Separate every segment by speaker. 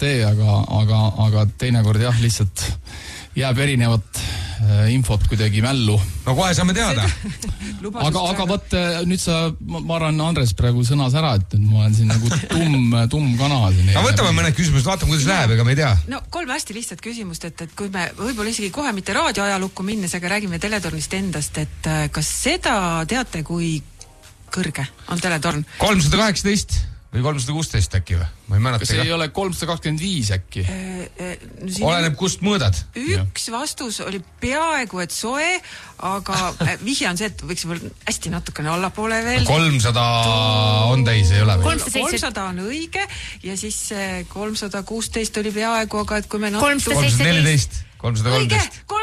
Speaker 1: tee, aga teinekord jah, lihtsalt jääb erinevat infot kuidagi mällu.
Speaker 2: No kohe saame teada.
Speaker 1: aga võt, nüüd ma arvan, Andres praegu sõnas ära, et ma olen siin nagu tumm kana.
Speaker 2: No võtame mõned küsimused, vaatame, kuidas läheb, ega me ei tea.
Speaker 3: No 3 hästi lihtsat küsimust, et kui me võib-olla isegi kohe mitte raadioajalukku minnes, aga räägime teletornist endast, et kas seda teate, kui kõrge on teletorn?
Speaker 2: 318 või 316 äkki või? Ma ei mäleta.
Speaker 1: Kas ei ole 325 äkki?
Speaker 2: Oleneb, kust mõõdad.
Speaker 3: Üks vastus oli peaaegu, et soe, aga vihje on see, et võiks hästi natukene allapoole veel. 300
Speaker 2: on täis, ei ole
Speaker 3: veel. 300 on õige ja siis 316 oli peaaegu, aga et kui me
Speaker 2: 314
Speaker 3: õige,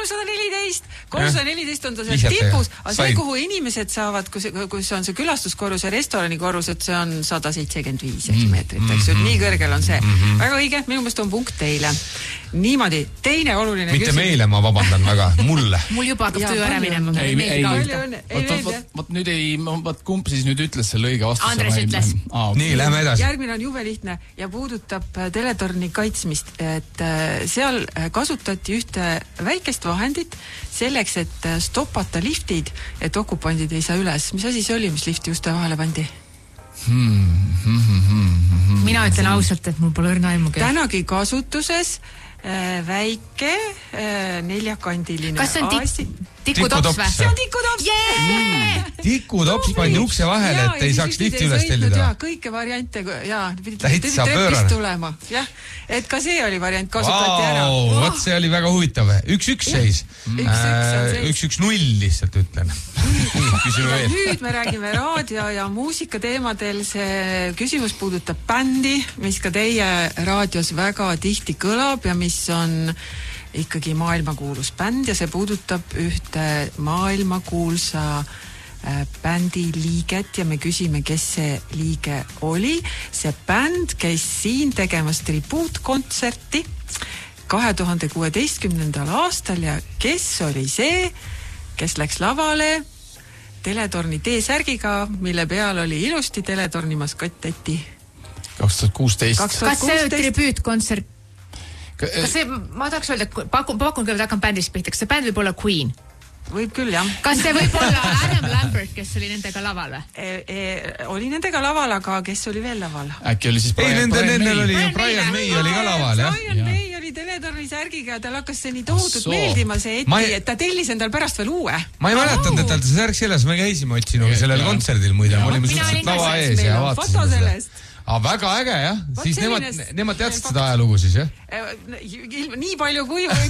Speaker 3: 314 on ta seal tipus, aga see, kuhu inimesed saavad, kus on see külastuskorrus ja restoranikorrus, et see on 175 meetrit, eks ju, nii kõrgel on see. Väga õige, minu meelest on punkt teile. Niimoodi, teine oluline
Speaker 2: mitte küsimus. Meile, ma vabandan väga, mulle.
Speaker 4: Mul juba hakkab töö ära minema.
Speaker 1: Vot nüüd kumb siis nüüd ütles selle õige vastuse?
Speaker 4: Andres ütles.
Speaker 2: Nii, lähme edasi.
Speaker 3: Järgmine on jube lihtne ja puudutab teletorni kaitsmist, et seal kasutati ühte väikest vahendit selleks, et stoppata liftid, et okupandid ei saa üles. Mis asi see oli, mis lifti uste vahele pandi?
Speaker 4: Mina ütlen ausalt, et mul pole õrna aimugi.
Speaker 3: Tänagi kasutuses väike neljakandiline.
Speaker 4: Kas see on tikutops või?
Speaker 3: See on tikutops!
Speaker 2: Tikutops pandi ukse vahele, et ei saaks lifti üles tellida.
Speaker 3: Kõike variante,
Speaker 2: täitsa pöörane.
Speaker 3: Et ka see oli variant, kasutati ära.
Speaker 2: Vot see oli väga huvitav. 1-1 seis. 1-1-0 lihtsalt ütlen.
Speaker 3: Nüüd me räägime raadio ja muusika teemadel. See küsimus puudutab bändi, mis ka teie raadios väga tihti kõlab ja mis on ikkagi maailmakuulus bänd ja see puudutab ühte maailmakuulsa bändi liiget ja me küsime, kes see liige oli. See bänd käis siin tegemas tribuutkontserti 2016. aastal ja kes oli see, kes läks lavale teletorni T-särgiga, mille peal oli ilusti teletorni maskott Eti?
Speaker 1: 2016.
Speaker 4: Kas see tribüütkontsert? Kas see, ma tahaks öelda, pakun kõigepealt hakkan bändist pihta, kas see bänd võib olla Queen?
Speaker 3: Võib küll, jah.
Speaker 4: Kas see võib olla Adam Lambert, kes oli nendega laval või?
Speaker 3: Oli nendega laval, aga kes oli veel laval?
Speaker 1: Äkki oli siis
Speaker 2: Brian May oli ka laval, jah?
Speaker 3: Brian May oli teletorni särgiga ja tal hakkas see nii tohutult meeldima see Eti, et ta tellis endal pärast veel uue.
Speaker 2: Ma ei mäletanud, et tal see särg selles, me käisime otsinuga sellel kontserdil muide, me olime suhteliselt lava ees ja vaatasime seda. Väga äge, jah. Siis nemad teadsid seda ajalugu siis, jah?
Speaker 3: Nii palju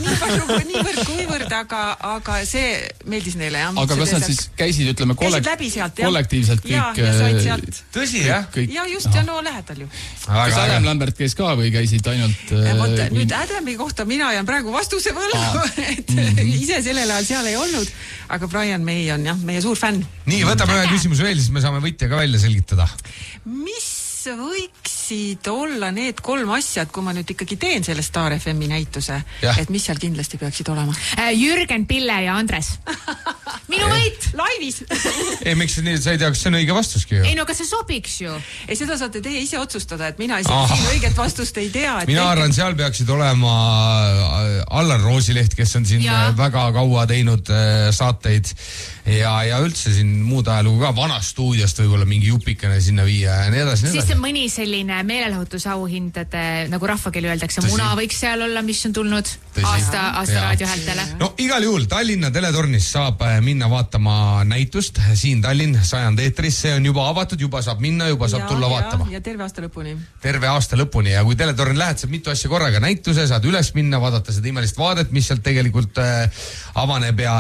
Speaker 3: kuivõrd, aga see meeldis neile, jah.
Speaker 1: Aga kas nad siis käisid, ütleme, kollektiivselt kõik?
Speaker 3: Ja said sealt.
Speaker 2: Tõsi, jah?
Speaker 3: Ja just, ja no lähedal ju.
Speaker 1: Kas Adam Lambert käis ka või käisid ainult...
Speaker 3: Nüüd Adami kohta mina jään praegu vastuse võlgu, et ise sellel ajal seal ei olnud, aga Brian May on, jah, meie suur fänn.
Speaker 2: Nii, võtame ühe küsimuse veel, siis me saame võitja ka välja selgitada.
Speaker 3: Mis võiksid olla need 3 asja, et kui ma nüüd ikkagi teen selle Star FM-i näituse, et mis seal kindlasti peaksid olema?
Speaker 4: Jürgen, Pille ja Andres. Minu võit!
Speaker 3: Laivis!
Speaker 2: Ei, miks sa ei tea, kas see on õige vastuski ju?
Speaker 4: Ei, no kas see sobiks ju?
Speaker 3: Ei, seda saate teie ise otsustada, et mina isegi siin õiget vastust ei tea.
Speaker 2: Mina arvan, seal peaksid olema Allar Roosileht, kes on siin väga kaua teinud saateid ja üldse siin muud ajalugu ka vanas stuudiost võib-olla mingi jupikene sinna viia ja nii edasi.
Speaker 4: Siis mõni selline meelelahutusauhindade, nagu rahvakeeli öeldakse, muna võiks seal olla, mis on tulnud aasta raadiohäältele.
Speaker 2: No igal juhul Tallinna teletornis saab minna vaatama näitust siin Tallinn 100 eetris, see on juba avatud, juba saab minna, juba saab tulla vaatama.
Speaker 3: Ja terve aasta lõpuni.
Speaker 2: Terve aasta lõpuni ja kui teletorni lähed, saab mitu asja korraga näituse, saad üles minna, vaadata seda imelist vaadet, mis sealt tegelikult avaneb ja